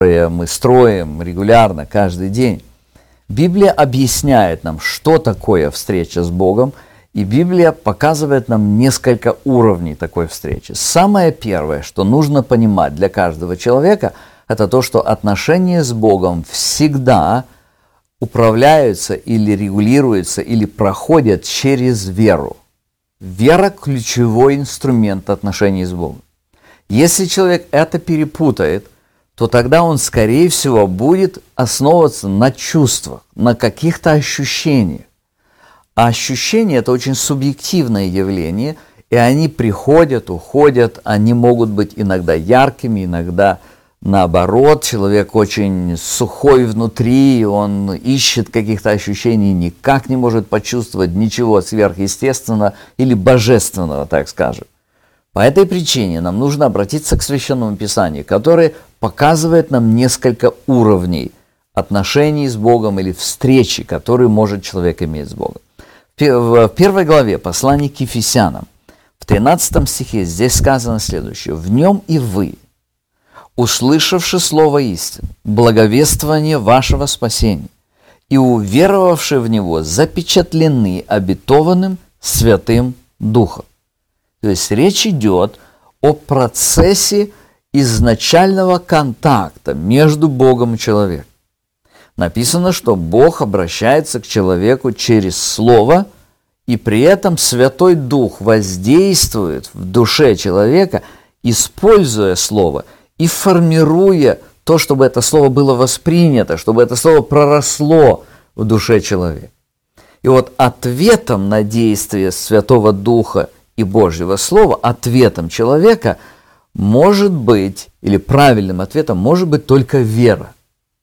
которые мы строим регулярно, каждый день. Библия объясняет нам, что такое встреча с Богом, и Библия показывает нам несколько уровней такой встречи. Самое первое, что нужно понимать для каждого человека, это то, что отношения с Богом всегда управляются или регулируются, или проходят через веру. Вера – ключевой инструмент отношений с Богом. Если человек это перепутает, то тогда он, скорее всего, будет основываться на чувствах, на каких-то ощущениях. А ощущения – это очень субъективное явление, и они приходят, уходят, они могут быть иногда яркими, иногда наоборот. Человек очень сухой внутри, он ищет каких-то ощущений, никак не может почувствовать ничего сверхъестественного или божественного, так скажем. По этой причине нам нужно обратиться к Священному Писанию, которое показывает нам несколько уровней отношений с Богом или встречи, которые может человек иметь с Богом. В первой главе послания к Ефесянам, в 13 стихе здесь сказано следующее: «В нем и вы, услышавши слово истины, благовествование вашего спасения, и уверовавши в него, запечатлены обетованным Святым Духом». То есть речь идет о процессе изначального контакта между Богом и человеком. Написано, что Бог обращается к человеку через Слово, и при этом Святой Дух воздействует в душе человека, используя Слово и формируя то, чтобы это Слово было воспринято, чтобы это Слово проросло в душе человека. И вот ответом на действие Святого Духа и Божьего Слова, ответом человека может быть, или правильным ответом может быть только вера.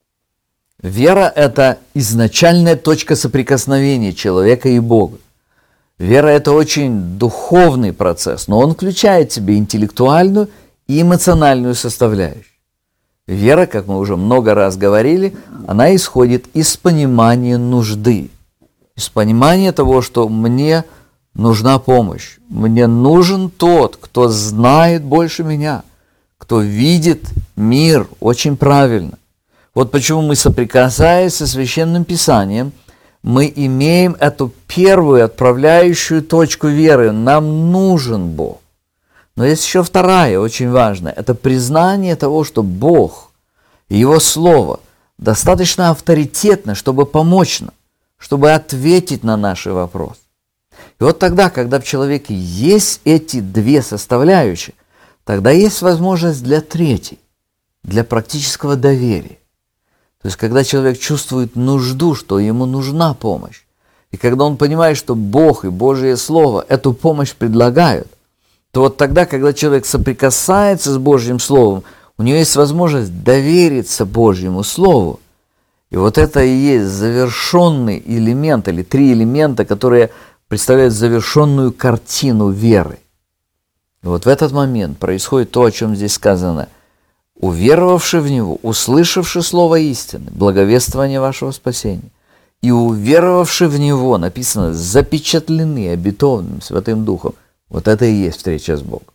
Вера – это изначальная точка соприкосновения человека и Бога. Вера – это очень духовный процесс, но он включает в себя интеллектуальную и эмоциональную составляющую. Вера, как мы уже много раз говорили, она исходит из понимания нужды, из понимания того, что мне нужна помощь, мне нужен тот, кто знает больше меня, кто видит мир очень правильно. Вот почему мы, соприкасаясь со Священным Писанием, мы имеем эту первую отправляющую точку веры. Нам нужен Бог. Но есть еще вторая, очень важная. Это признание того, что Бог и Его Слово достаточно авторитетно, чтобы помочь нам, чтобы ответить на наши вопросы. И вот тогда, когда в человеке есть эти две составляющие, тогда есть возможность для третьей, для практического доверия. То есть, когда человек чувствует нужду, что ему нужна помощь, и когда он понимает, что Бог и Божье Слово эту помощь предлагают, то вот тогда, когда человек соприкасается с Божьим Словом, у него есть возможность довериться Божьему Слову. И вот это и есть завершенный элемент, или три элемента, которые представляют завершенную картину веры. И вот в этот момент происходит то, о чем здесь сказано: уверовавши в Него, услышавши слово истины, благовествование вашего спасения, и уверовавши в Него, написано, запечатлены обетованным Святым Духом. Вот это и есть встреча с Богом.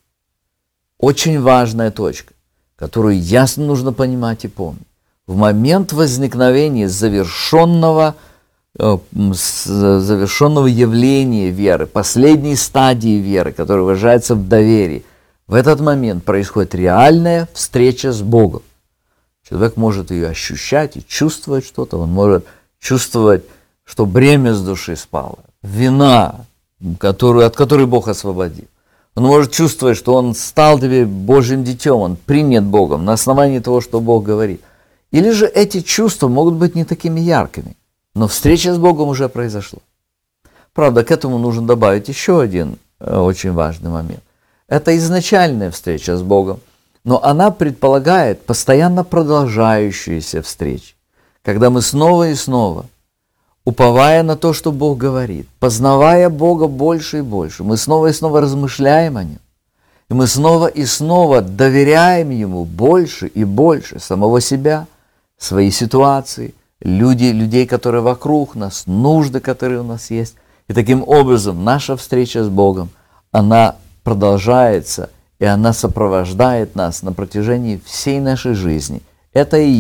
Очень важная точка, которую ясно нужно понимать и помнить. В момент возникновения завершенного явления веры, последней стадии веры, которая выражается в доверии, в этот момент происходит реальная встреча с Богом. Человек может ее ощущать и чувствовать что-то. Он может чувствовать, что бремя с души спало, вина, от которой Бог освободил. Он может чувствовать, что он стал тебе Божьим детем, он принят Богом на основании того, что Бог говорит. Или же эти чувства могут быть не такими яркими, но встреча с Богом уже произошла. Правда, к этому нужно добавить еще один очень важный момент. Это изначальная встреча с Богом, но она предполагает постоянно продолжающиеся встречи, когда мы снова и снова, уповая на то, что Бог говорит, познавая Бога больше и больше, мы снова и снова размышляем о Нем, и мы снова и снова доверяем Ему больше и больше самого себя, своей ситуации, людей, которые вокруг нас, нужды, которые у нас есть. И таким образом наша встреча с Богом, она продолжается, и она сопровождает нас на протяжении всей нашей жизни. Это и